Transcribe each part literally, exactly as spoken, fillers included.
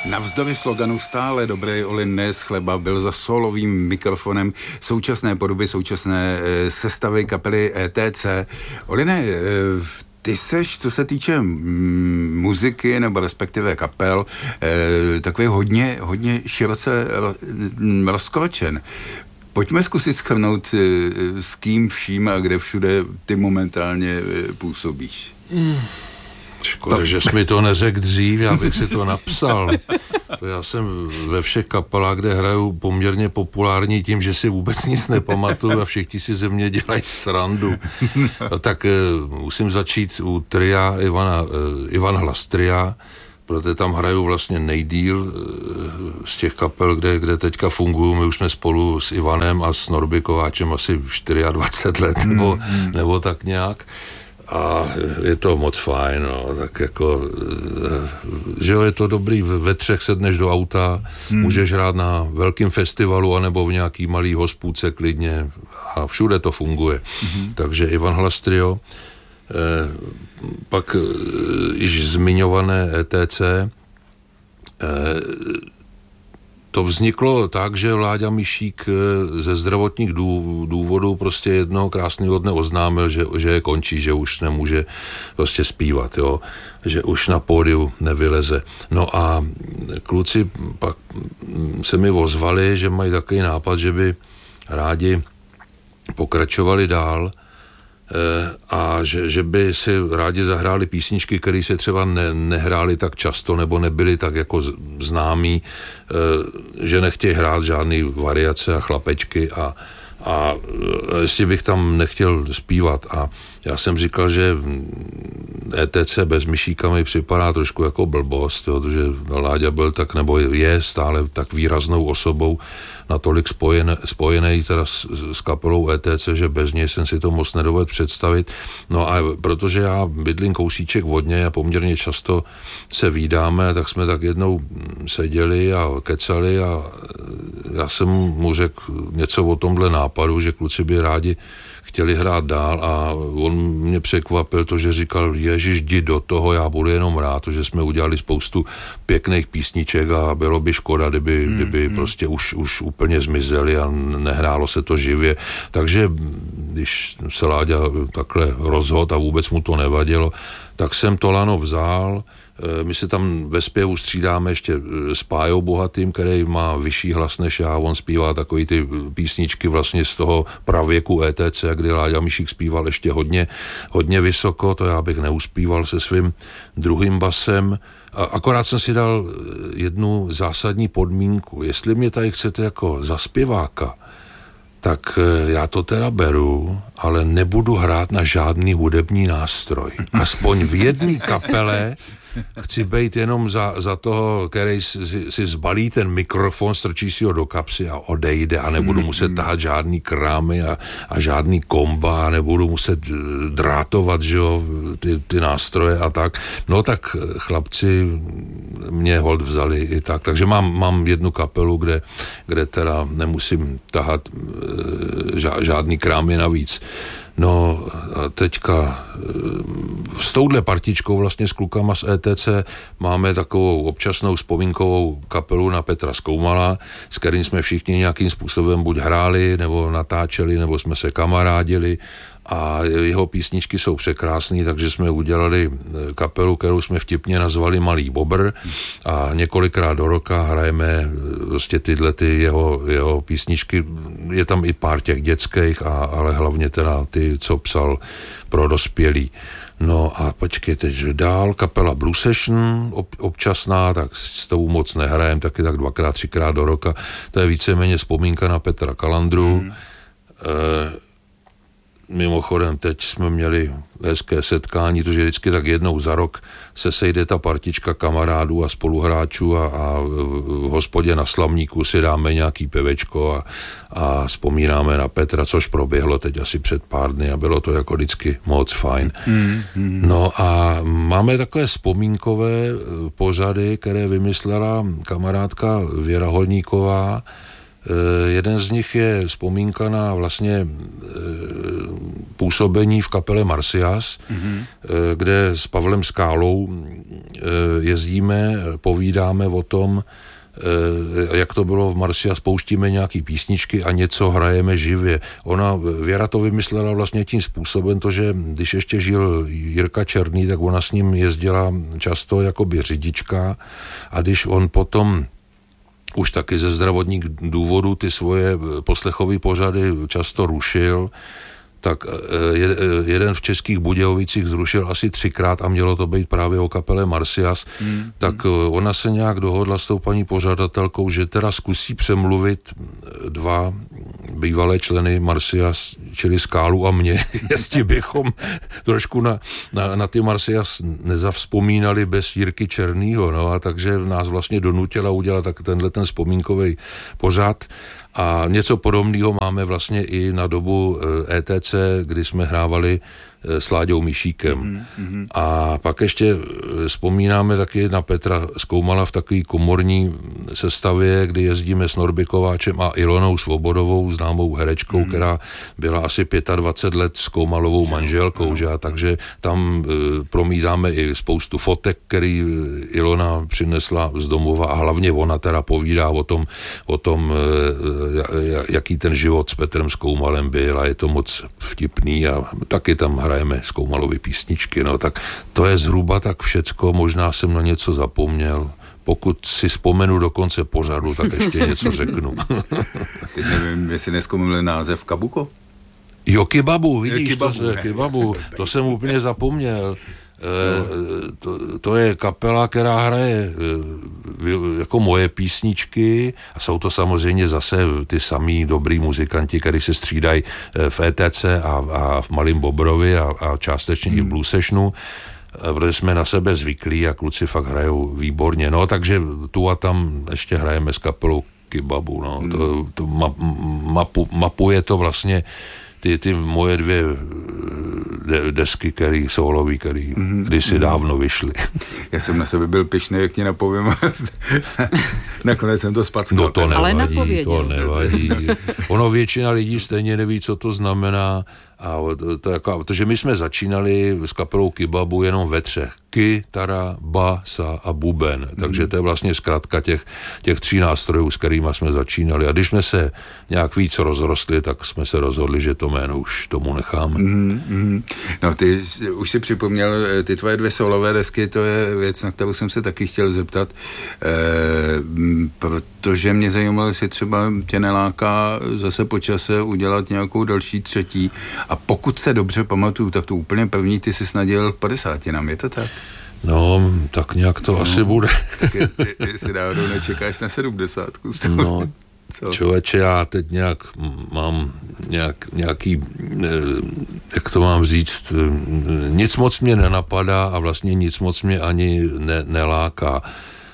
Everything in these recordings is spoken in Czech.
Navzdory sloganu stále dobrý Olin z chleba byl za solovým mikrofonem současné podoby, současné e, sestavy kapely E T C. Oline, e, ty seš, co se týče mm, muziky nebo respektive kapel, e, takový hodně, hodně široce ro, rozkročen. Pojďme zkusit shrnout, e, s kým vším a kde všude ty momentálně e, působíš. Mm. Škoda, to... že jsi mi to neřekl dřív, já bych si to napsal. Já jsem ve všech kapelách, kde hraju, poměrně populární tím, že si vůbec nic nepamatuju a všichni si ze mě dělají srandu. A tak uh, musím začít u tria Ivana, uh, Ivan Hlas tria, protože tam hraju vlastně nejdýl uh, z těch kapel, kde, kde teďka fungují. My už jsme spolu s Ivanem a s Norby Kováčem asi dvacet čtyři let, nebo, mm. nebo tak nějak. A je to moc fajn, no, tak jako, že jo, je to dobrý, ve třech sedneš do auta, hmm. můžeš hrát na velkým festivalu, anebo v nějaký malý hospůdce klidně a všude to funguje. Hmm. Takže Ivan Hlas trio, eh, pak eh, již zmiňované E T C, eh, to vzniklo tak, že Vláďa Mišík ze zdravotních důvodů prostě jednoho krásného dne oznámil, že, že je končí, že už nemůže prostě zpívat, jo, že už na pódiu nevyleze. No a kluci pak se mi ozvali, že mají takový nápad, že by rádi pokračovali dál a že, že by si rádi zahráli písničky, které se třeba ne, nehrály tak často nebo nebyly tak jako známý, že nechtějí hrát žádný variace a chlapečky a, a jestli bych tam nechtěl zpívat. A já jsem říkal, že E T C bez Mišíka mi připadá trošku jako blbost, jo, protože Láďa byl tak, nebo je stále tak výraznou osobou, natolik spojen, spojený teda s, s kapelou E T C, že bez něj jsem si to moc nedovedl představit. No a protože já bydlím kousíček od něj a poměrně často se vídáme, tak jsme tak jednou seděli a kecali a já jsem mu řekl něco o tomhle nápadu, že kluci by rádi chtěli hrát dál a on mě překvapil to, že říkal, ježiš, jdi do toho, já budu jenom rád, že jsme udělali spoustu pěkných písniček a bylo by škoda, kdyby, mm, kdyby mm. prostě už, už úplně zmizeli a nehrálo se to živě. Takže když se Láďa takhle rozhodl a vůbec mu to nevadilo, tak jsem to lano vzal. My se tam ve zpěvu střídáme ještě s Pájou Bohatým, který má vyšší hlas než já, on zpívá takový ty písničky vlastně z toho pravěku E T C, kdy Láďa Mišík zpíval ještě hodně, hodně vysoko, to já bych neuspíval se svým druhým basem. A akorát jsem si dal jednu zásadní podmínku, jestli mě tady chcete jako za zpěváka, tak já to teda beru, ale nebudu hrát na žádný hudební nástroj. Aspoň v jedné kapele chci být jenom za, za toho, který si, si zbalí ten mikrofon, strčí si ho do kapsy a odejde a nebudu muset tahat žádný krámy a, a žádný komba a nebudu muset drátovat, že jo, ty, ty nástroje a tak. No tak chlapci mě holt vzali i tak. Takže mám, mám jednu kapelu, kde, kde teda nemusím tahat žádný krámy navíc. No a teďka s touhle partičkou vlastně s klukama z E T C máme takovou občasnou vzpomínkovou kapelu na Petra Skoumala, s kterým jsme všichni nějakým způsobem buď hráli, nebo natáčeli, nebo jsme se kamarádili a jeho písničky jsou překrásný, takže jsme udělali kapelu, kterou jsme vtipně nazvali Malý bobr a několikrát do roka hrajeme prostě tyhle ty jeho, jeho písničky. Je tam i pár těch dětských, a, ale hlavně teda ty, co psal pro dospělí. No a počkej, teď dál, kapela Blue Session, ob, občasná, tak s tou moc nehrajem, taky tak dvakrát, třikrát do roka. To je víceméně vzpomínka na Petra Kalandru. Hmm. E, Mimochodem, teď jsme měli hezké setkání, protože vždycky tak jednou za rok se sejde ta partička kamarádů a spoluhráčů a, a v hospodě na Slamníku si dáme nějaký pivečko a, a vzpomínáme na Petra, což proběhlo teď asi před pár dny a bylo to jako vždycky moc fajn. Mm, mm. No a máme takové vzpomínkové pořady, které vymyslela kamarádka Věra Holníková, Jeden z nich je vzpomínka na vlastně působení v kapele Marsyas, mm-hmm. kde s Pavlem Skálou jezdíme, povídáme o tom, jak to bylo v Marsyas, pouštíme nějaký písničky a něco hrajeme živě. Ona, Věra to vymyslela vlastně tím způsobem, to, že když ještě žil Jirka Černý, tak ona s ním jezdila často jakoby řidička a když on potom už taky ze zdravotních důvodů ty svoje poslechové pořady často rušil, tak jeden v Českých Budějovicích zrušil asi třikrát a mělo to být právě o kapele Marsyas, hmm. tak ona se nějak dohodla s tou paní pořadatelkou, že teda zkusí přemluvit dva bývalé členy Marsyas, čili Skálu a mě, jestli bychom trošku na, na, na ty Marsyas nezavzpomínali bez Jirky Černýho, no a takže nás vlastně donutila udělat tak tenhle ten vzpomínkový pořad. A něco podobného máme vlastně i na dobu E T C, kdy jsme hrávali s Láďou Mišíkem. Mm-hmm. A pak ještě vzpomínáme taky na Petra Skoumala v takové komorní sestavě, kdy jezdíme s Norby Kováčem a Ilonou Svobodovou, známou herečkou, mm-hmm. která byla asi dvacet pět let Skoumalovou manželkou, no. že? A takže tam e, promítáme i spoustu fotek, který Ilona přinesla z domova a hlavně ona teda povídá o tom, o tom e, jaký ten život s Petrem Skoumalem byl a je to moc vtipný a taky tam hrajeme Skoumalovy písničky, no tak to je zhruba tak všecko, možná jsem na něco zapomněl. Pokud si vzpomenu do konce pořadu, tak ještě něco řeknu. Teď nevím, jestli nezkomil název Kabuko? Jo, Kibabu, vidíš, Kibabu, to, ne, Kibabu, to jsem úplně zapomněl. E, to, to je kapela, která hraje e, jako moje písničky a jsou to samozřejmě zase ty samý dobrý muzikanti, kteří se střídají v E T C a, a v Malým Bobrovi a, a částečně hmm. i v Blue Sessionu, protože jsme na sebe zvyklí a kluci fakt hrajou výborně. No, takže tu a tam ještě hrajeme s kapelou Kibabu. No. Hmm. To, to map, mapu, mapuje to vlastně Ty, ty moje dvě de, desky, který soulový, který mm-hmm. kdysi dávno vyšly. Já jsem na sebe byl pyšný, jak ti napovím. Nakonec jsem to spackal. No to nevadí, ale napověděl. to nevadí. Ono většina lidí stejně neví, co to znamená. A to, to jako, protože my jsme začínali s kapelou Kibabu jenom ve třech. Kytara, basa a buben. Takže to je vlastně zkratka těch, těch tří nástrojů, s kterými jsme začínali. A když jsme se nějak víc rozrostli, tak jsme se rozhodli, že to jméno už tomu necháme. Mm-hmm. No ty už si připomněl, ty tvoje dvě solové desky, to je věc, na kterou jsem se taky chtěl zeptat, e, protože mě zajímalo, jestli třeba tě neláká zase po čase udělat nějakou další třetí. A pokud se dobře pamatuju, tak to úplně první ty jsi snad dělal k padesátinám, je to tak? No, tak nějak to no, asi bude. Tak je, jestli náhodou nečekáš na sedmdesátku. No, co? Člověče, já teď nějak mám nějak, nějaký, jak to mám říct, nic moc mě nenapadá a vlastně nic moc mě ani ne, neláká.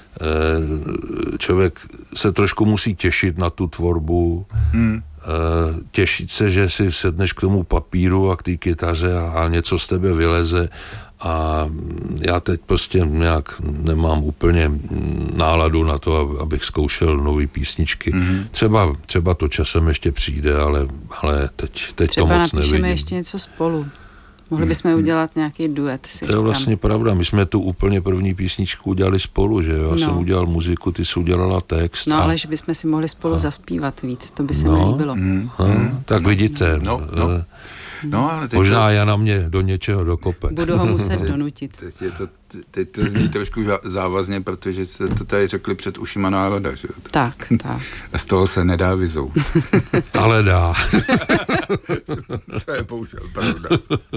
Člověk se trošku musí těšit na tu tvorbu, hmm. těšit se, že si sedneš k tomu papíru a k té kytaře a, a něco z tebe vyleze a já teď prostě nějak nemám úplně náladu na to, abych zkoušel nový písničky. Mm-hmm. Třeba, třeba to časem ještě přijde, ale, ale teď, teď to moc nevidím. Třeba napíšeme ještě něco spolu. Mohli bychom udělat nějaký duet, si To je vlastně pravda. My jsme tu úplně první písničku udělali spolu, že jo? Já no. jsem udělal muziku, ty jsi udělala text. No, a... ale že bychom si mohli spolu a... zaspívat víc, to by se no. mi líbilo. Mm. Mm. Tak no. vidíte. No, no. No, ale teď možná to... já na mě do něčeho dokope. Budu ho muset donutit. Teď, je to, teď to zní trošku závazně, protože se to tady řekli před ušima národa, že? Tak, tak. A z toho se nedá vyzout. Ale dá. To je bohužel pravda.